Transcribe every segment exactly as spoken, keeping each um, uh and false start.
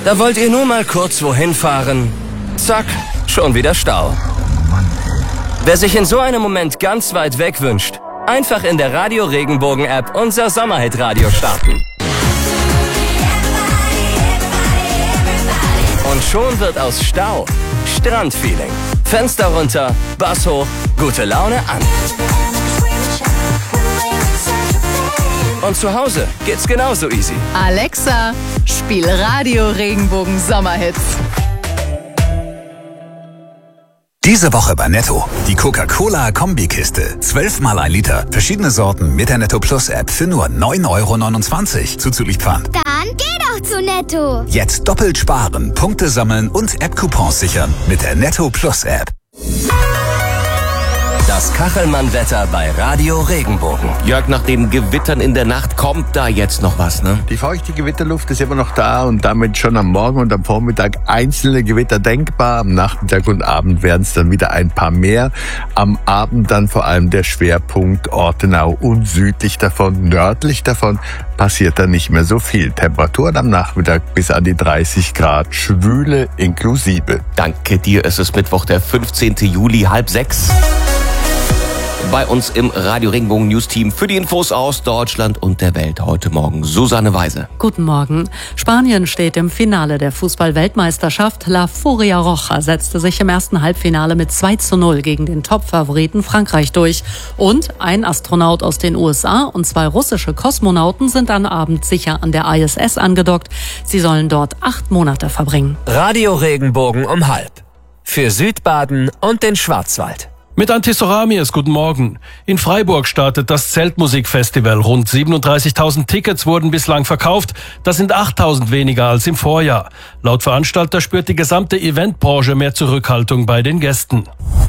Da wollt ihr nur mal kurz wohin fahren. Zack, schon wieder Stau. Wer sich in so einem Moment ganz weit weg wünscht, einfach in der Radio Regenbogen App unser Sommerhit-Radio starten. Und schon wird aus Stau Strandfeeling. Fenster runter, Bass hoch, gute Laune an. Und zu Hause geht's genauso easy. Alexa, spiel Radio Regenbogen Sommerhits. Diese Woche bei Netto. Die Coca-Cola-Kombikiste. Zwölfmal ein Liter. Verschiedene Sorten mit der Netto Plus App für nur neun Euro neunundzwanzig. Zuzüglich Pfand. Dann geh doch zu Netto. Jetzt doppelt sparen, Punkte sammeln und App-Coupons sichern mit der Netto Plus App. Das Kachelmann-Wetter bei Radio Regenbogen. Jörg, nach den Gewittern in der Nacht kommt da jetzt noch was, ne? Die feuchte Gewitterluft ist immer noch da und damit schon am Morgen und am Vormittag einzelne Gewitter denkbar. Am Nachmittag und Abend werden es dann wieder ein paar mehr. Am Abend dann vor allem der Schwerpunkt Ortenau und südlich davon, nördlich davon passiert dann nicht mehr so viel. Temperaturen am Nachmittag bis an die dreißig Grad, Schwüle inklusive. Danke dir, es ist Mittwoch, der fünfzehnten Juli, halb sechs. Bei uns im Radio Regenbogen News Team für die Infos aus Deutschland und der Welt heute Morgen Susanne Weise. Guten Morgen. Spanien steht im Finale der Fußball-Weltmeisterschaft. La Furia Roja setzte sich im ersten Halbfinale mit zwei zu null gegen den Top-Favoriten Frankreich durch. Und ein Astronaut aus den U S A und zwei russische Kosmonauten sind am Abend sicher an der I S S angedockt. Sie sollen dort acht Monate verbringen. Radio Regenbogen um halb. Für Südbaden und den Schwarzwald. Mit Antisoramies, guten Morgen. In Freiburg startet das Zeltmusikfestival. Rund siebenunddreißigtausend Tickets wurden bislang verkauft. Das sind achttausend weniger als im Vorjahr. Laut Veranstalter spürt die gesamte Eventbranche mehr Zurückhaltung bei den Gästen.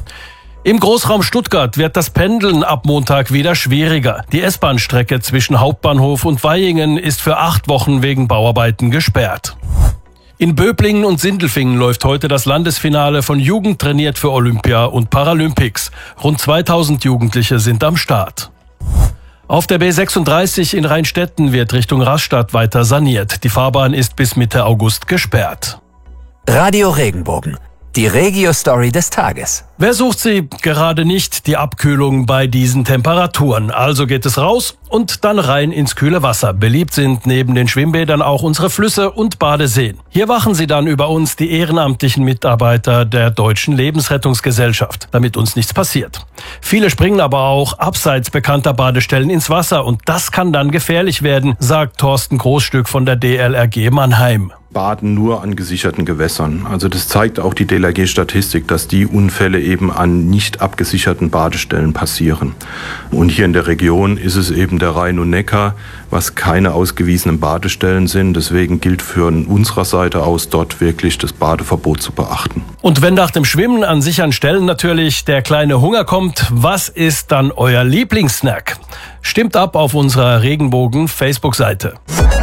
Im Großraum Stuttgart wird das Pendeln ab Montag wieder schwieriger. Die S-Bahn-Strecke zwischen Hauptbahnhof und Vaihingen ist für acht Wochen wegen Bauarbeiten gesperrt. In Böblingen und Sindelfingen läuft heute das Landesfinale von Jugend trainiert für Olympia und Paralympics. Rund zweitausend Jugendliche sind am Start. Auf der B sechsunddreißig in Rheinstetten wird Richtung Rastatt weiter saniert. Die Fahrbahn ist bis Mitte August gesperrt. Radio Regenbogen. Die Regio-Story des Tages. Wer sucht sie? Gerade nicht die Abkühlung bei diesen Temperaturen. Also geht es raus und dann rein ins kühle Wasser. Beliebt sind neben den Schwimmbädern auch unsere Flüsse und Badeseen. Hier wachen sie dann über uns, die ehrenamtlichen Mitarbeiter der Deutschen Lebensrettungsgesellschaft, damit uns nichts passiert. Viele springen aber auch abseits bekannter Badestellen ins Wasser und das kann dann gefährlich werden, sagt Thorsten Großstück von der D L R G Mannheim. Baden nur an gesicherten Gewässern. Also das zeigt auch die D L R G-Statistik, dass die Unfälle eben an nicht abgesicherten Badestellen passieren. Und hier in der Region ist es eben der Rhein und Neckar, was keine ausgewiesenen Badestellen sind. Deswegen gilt von unserer Seite aus dort wirklich das Badeverbot zu beachten. Und wenn nach dem Schwimmen an sicheren Stellen natürlich der kleine Hunger kommt, was ist dann euer Lieblingssnack? Stimmt ab auf unserer Regenbogen-Facebook-Seite.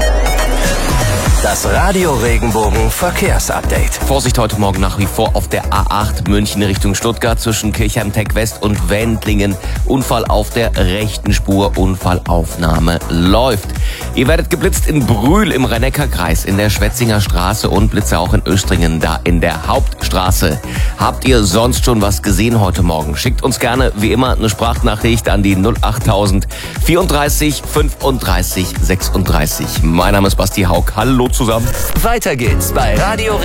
Das Radio Regenbogen Verkehrsupdate. Vorsicht heute Morgen nach wie vor auf der A acht München Richtung Stuttgart zwischen Kirchheim-Tech West und Wendlingen. Unfall auf der rechten Spur, Unfallaufnahme läuft. Ihr werdet geblitzt in Brühl im Rhein-Neckar-Kreis, in der Schwetzinger Straße und Blitze auch in Östringen, da in der Hauptstraße. Habt ihr sonst schon was gesehen heute Morgen? Schickt uns gerne wie immer eine Sprachnachricht an die null achttausend vierunddreißig fünfunddreißig sechsunddreißig. Mein Name ist Basti Haug. Hallo zusammen. Weiter geht's bei Radio